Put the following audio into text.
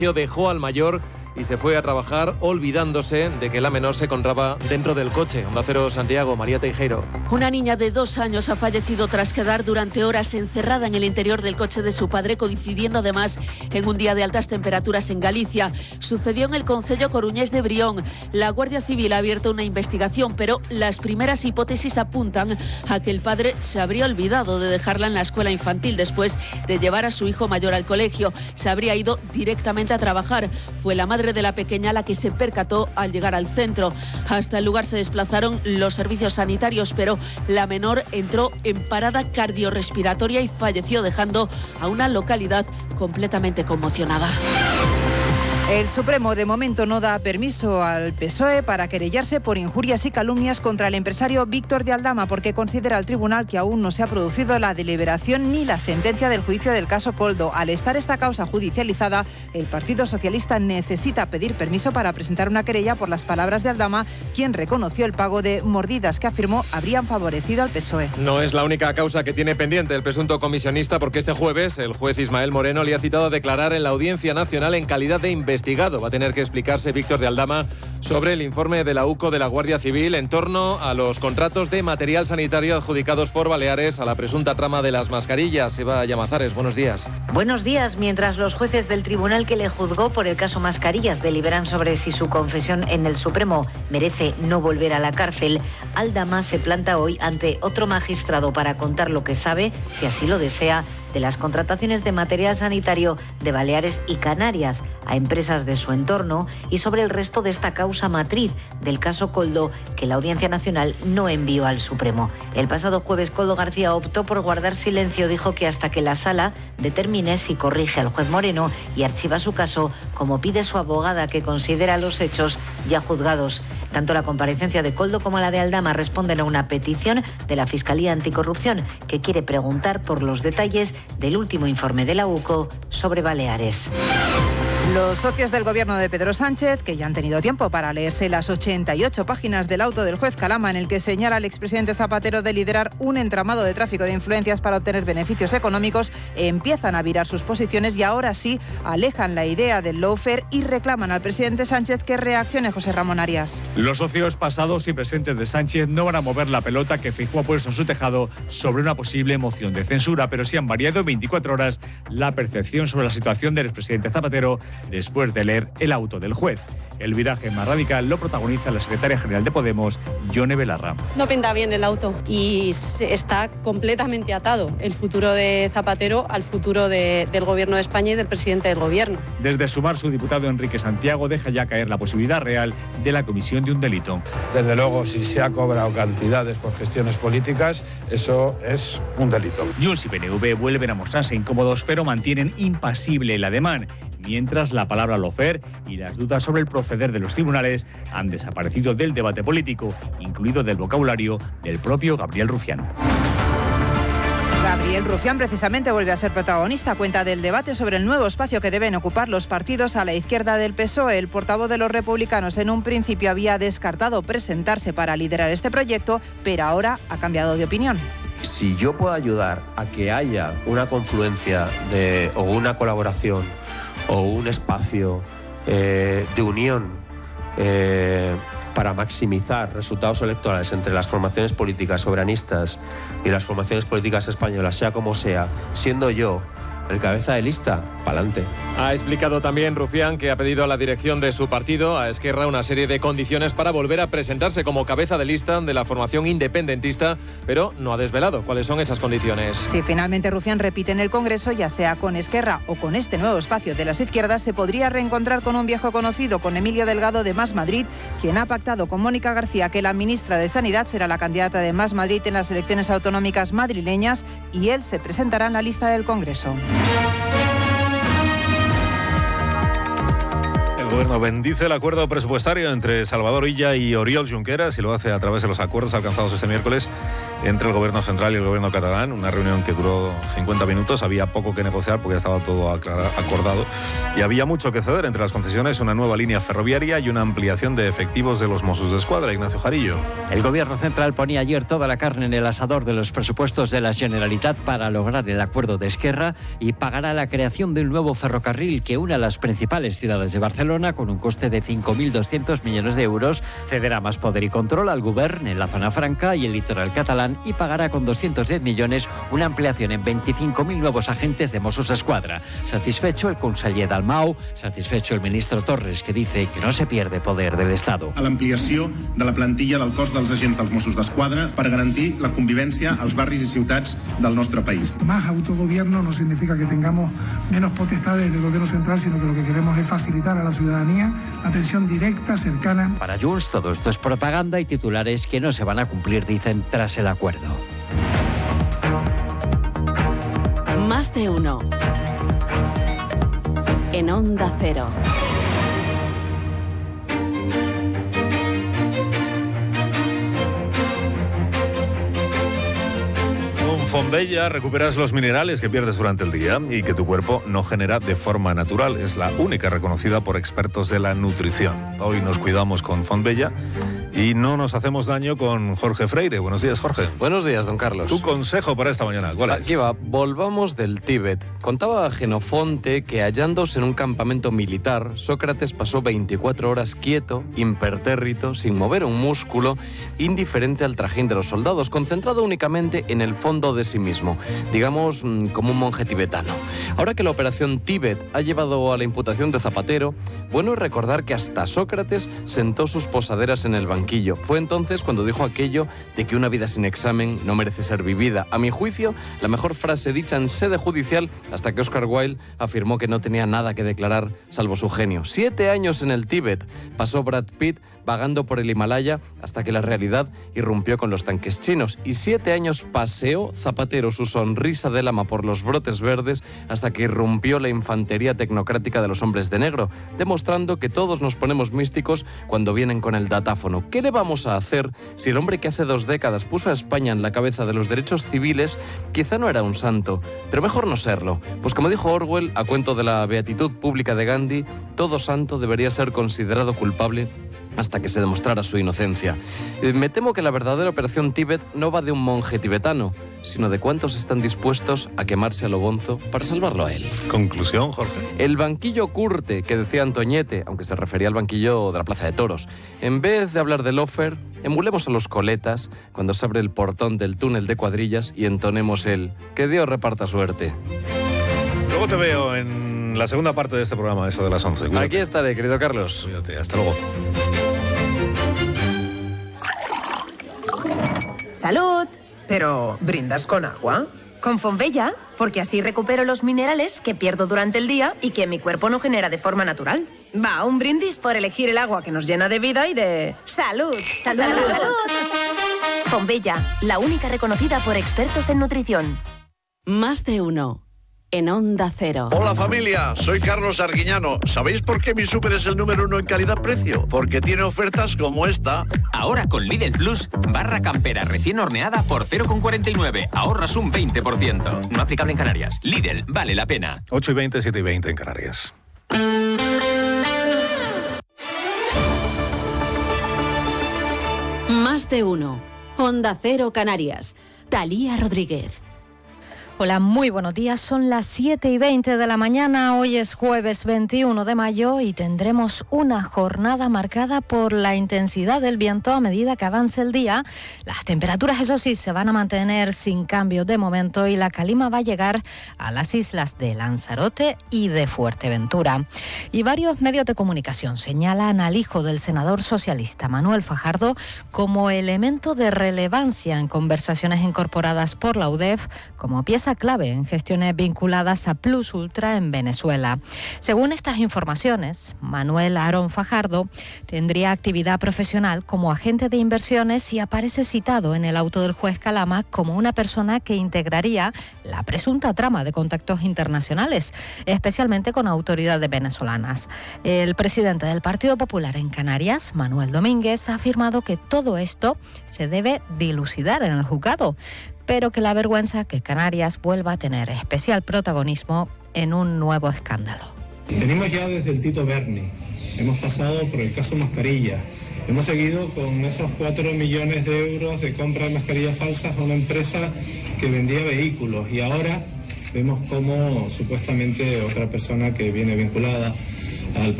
dejó al mayor y se fue a trabajar olvidándose de que la menor se encontraba dentro del coche. Onda Cero Santiago, María Teijeiro. Una niña de 2 años ha fallecido tras quedar durante horas encerrada en el interior del coche de su padre, coincidiendo además en un día de altas temperaturas en Galicia. Sucedió en el concello coruñés de Brión. La Guardia Civil ha abierto una investigación, pero las primeras hipótesis apuntan a que el padre se habría olvidado de dejarla en la escuela infantil después de llevar a su hijo mayor al colegio. Se habría ido directamente a trabajar. Fue la madre de la pequeña la que se percató al llegar al centro. Hasta el lugar se desplazaron los servicios sanitarios, pero la menor entró en parada cardiorrespiratoria y falleció, dejando a una localidad completamente conmocionada. El Supremo de momento no da permiso al PSOE para querellarse por injurias y calumnias contra el empresario Víctor de Aldama, porque considera el tribunal que aún no se ha producido la deliberación ni la sentencia del juicio del caso Koldo. Al estar esta causa judicializada, el Partido Socialista necesita pedir permiso para presentar una querella por las palabras de Aldama, quien reconoció el pago de mordidas que afirmó habrían favorecido al PSOE. No es la única causa que tiene pendiente el presunto comisionista, porque este jueves el juez Ismael Moreno le ha citado a declarar en la Audiencia Nacional en calidad de investigado. Va a tener que explicarse Víctor de Aldama sobre el informe de la UCO de la Guardia Civil en torno a los contratos de material sanitario adjudicados por Baleares a la presunta trama de las mascarillas. Eva Llamazares, buenos días. Buenos días. Mientras los jueces del tribunal que le juzgó por el caso Mascarillas deliberan sobre si su confesión en el Supremo merece no volver a la cárcel, Aldama se planta hoy ante otro magistrado para contar lo que sabe, si así lo desea, de las contrataciones de material sanitario de Baleares y Canarias a empresas de su entorno y sobre el resto de esta causa matriz del caso Koldo, que la Audiencia Nacional no envió al Supremo. El pasado jueves Koldo García optó por guardar silencio. Dijo que hasta que la sala determine si corrige al juez Moreno y archiva su caso, como pide su abogada, que considera los hechos ya juzgados. Tanto la comparecencia de Koldo como la de Aldama responden a una petición de la Fiscalía Anticorrupción, que quiere preguntar por los detalles del último informe de la UCO sobre Baleares. Los socios del gobierno de Pedro Sánchez, que ya han tenido tiempo para leerse las 88 páginas del auto del juez Calama, en el que señala al expresidente Zapatero de liderar un entramado de tráfico de influencias para obtener beneficios económicos, empiezan a virar sus posiciones y ahora sí alejan la idea del lawfare y reclaman al presidente Sánchez que reaccione. José Ramón Arias. Los socios pasados y presentes de Sánchez no van a mover la pelota que Feijóo ha puesto en su tejado sobre una posible moción de censura, pero sí han variado en 24 horas la percepción sobre la situación del expresidente Zapatero después de leer el auto del juez. El viraje más radical lo protagoniza la secretaria general de Podemos, Yone Belarra. No pinta bien el auto y está completamente atado el futuro de Zapatero al futuro del Gobierno de España y del presidente del Gobierno. Desde Sumar, su diputado Enrique Santiago deja ya caer la posibilidad real de la comisión de un delito. Desde luego, si se ha cobrado cantidades por gestiones políticas, eso es un delito. Junts y PNV vuelven a mostrarse incómodos, pero mantienen impasible el ademán, mientras la palabra lawfare y las dudas sobre el proceder de los tribunales han desaparecido del debate político, incluido del vocabulario del propio Gabriel Rufián. Gabriel Rufián precisamente vuelve a ser protagonista. Cuenta del debate sobre el nuevo espacio que deben ocupar los partidos a la izquierda del PSOE. El portavoz de los republicanos en un principio había descartado presentarse para liderar este proyecto, pero ahora ha cambiado de opinión. Si yo puedo ayudar a que haya una confluencia o una colaboración o un espacio de unión para maximizar resultados electorales entre las formaciones políticas soberanistas y las formaciones políticas españolas, sea como sea, siendo yo el cabeza de lista, pa'lante. Ha explicado también Rufián que ha pedido a la dirección de su partido, a Esquerra, una serie de condiciones para volver a presentarse como cabeza de lista de la formación independentista, pero no ha desvelado cuáles son esas condiciones. Si finalmente Rufián repite en el Congreso, ya sea con Esquerra o con este nuevo espacio de las izquierdas, se podría reencontrar con un viejo conocido, con Emilio Delgado de Más Madrid, quien ha pactado con Mónica García que la ministra de Sanidad será la candidata de Más Madrid en las elecciones autonómicas madrileñas y él se presentará en la lista del Congreso. El Gobierno bendice el acuerdo presupuestario entre Salvador Illa y Oriol Junqueras y lo hace a través de los acuerdos alcanzados este miércoles entre el Gobierno central y el Gobierno catalán. Una reunión que duró 50 minutos. Había poco que negociar porque ya estaba todo acordado y había mucho que ceder. Entre las concesiones, una nueva línea ferroviaria y una ampliación de efectivos de los Mossos d'Esquadra. Ignacio Jarillo. El Gobierno central ponía ayer toda la carne en el asador de los presupuestos de la Generalitat para lograr el acuerdo de Esquerra y pagará la creación de un nuevo ferrocarril que una las principales ciudades de Barcelona con un coste de 5.200 millones de euros, cederá más poder y control al Govern en la zona franca y el litoral catalán y pagará con 210 millones una ampliación en 25.000 nuevos agentes de Mossos d'Esquadra. Satisfecho el conseller Dalmau, satisfecho el ministro Torres, que dice que no se pierde poder del Estado. A l'ampliació de la plantilla del cos dels agents dels Mossos d'Esquadra per garantir la convivència als barris i ciutats del nostre país. Más autogobierno no significa que tengamos menos potestades del gobierno central, sino que lo que queremos es facilitar a la ciudadanía atención directa, cercana. Para Junts todo esto es propaganda y titulares que no se van a cumplir, dicen, tras el acuerdo. Más de uno. En Onda Cero. Fonbella recuperas los minerales que pierdes durante el día y que tu cuerpo no genera de forma natural. Es la única reconocida por expertos de la nutrición. Hoy nos cuidamos con Fonbella y no nos hacemos daño con Jorge Freire. Buenos días, Jorge. Buenos días, don Carlos. Tu consejo para esta mañana, ¿cuál es? Aquí va, volvamos del Tíbet. Contaba Jenofonte que hallándose en un campamento militar, Sócrates pasó 24 horas quieto, impertérrito, sin mover un músculo, indiferente al trajín de los soldados, concentrado únicamente en el fondo de sí mismo, digamos como un monje tibetano. Ahora que la operación Tíbet ha llevado a la imputación de Zapatero, bueno es recordar que hasta Sócrates sentó sus posaderas en el banquillo. Fue entonces cuando dijo aquello de que una vida sin examen no merece ser vivida. A mi juicio, la mejor frase dicha en sede judicial, hasta que Oscar Wilde afirmó que no tenía nada que declarar salvo su genio. 7 años en el Tíbet pasó Brad Pitt vagando por el Himalaya hasta que la realidad irrumpió con los tanques chinos. Y 7 años paseó Zapatero su sonrisa de lama por los brotes verdes hasta que irrumpió la infantería tecnocrática de los hombres de negro, demostrando que todos nos ponemos místicos cuando vienen con el datáfono. ¿Qué le vamos a hacer si el hombre que hace 2 décadas puso a España en la cabeza de los derechos civiles quizá no era un santo, pero mejor no serlo? Pues como dijo Orwell, a cuento de la beatitud pública de Gandhi, todo santo debería ser considerado culpable hasta que se demostrara su inocencia. Me temo que la verdadera operación Tíbet no va de un monje tibetano, sino de cuántos están dispuestos a quemarse a lo bonzo para salvarlo a él. Conclusión, Jorge. El banquillo curte, que decía Antoñete, aunque se refería al banquillo de la Plaza de Toros. En vez de hablar de lofer, emulemos a los coletas cuando se abre el portón del túnel de cuadrillas y entonemos el «Que Dios reparta suerte». Luego te veo en la segunda parte de este programa, eso de las 11. Cuídate. Aquí estaré, querido Carlos. Cuídate, hasta luego. ¡Salud! Pero, ¿brindas con agua? Con Fonbella, porque así recupero los minerales que pierdo durante el día y que mi cuerpo no genera de forma natural. Va, un brindis por elegir el agua que nos llena de vida y de... ¡Salud! ¡Salud! ¡Salud! ¡Salud! Fonbella, la única reconocida por expertos en nutrición. Más de uno. En Onda Cero. Hola familia, soy Carlos Arguiñano. ¿Sabéis por qué mi súper es el número 1 en calidad-precio? Porque tiene ofertas como esta. Ahora con Lidl Plus, barra campera recién horneada por 0,49. Ahorras un 20%. No aplicable en Canarias. Lidl, vale la pena. 8:20, 7:20 en Canarias. Más de uno. Onda Cero Canarias. Thalía Rodríguez. Hola, muy buenos días. Son las 7:20 de la mañana. Hoy es jueves 21 de mayo y tendremos una jornada marcada por la intensidad del viento a medida que avance el día. Las temperaturas, eso sí, se van a mantener sin cambio de momento y la calima va a llegar a las islas de Lanzarote y de Fuerteventura. Y varios medios de comunicación señalan al hijo del senador socialista Manuel Fajardo como elemento de relevancia en conversaciones incorporadas por la UDEF como pieza pieza clave en gestiones vinculadas a Plus Ultra en Venezuela. Según estas informaciones, Manuel Aarón Fajardo tendría actividad profesional como agente de inversiones y aparece citado en el auto del juez Calama como una persona que integraría la presunta trama de contactos internacionales, especialmente con autoridades venezolanas. El presidente del Partido Popular en Canarias, Manuel Domínguez, ha afirmado que todo esto se debe dilucidar en el juzgado, pero que la vergüenza que Canarias vuelva a tener especial protagonismo en un nuevo escándalo. Venimos ya desde el Tito Berni, hemos pasado por el caso Mascarilla, hemos seguido con esos 4 millones de euros de compra de mascarillas falsas a una empresa que vendía vehículos, y ahora vemos cómo supuestamente otra persona que viene vinculada al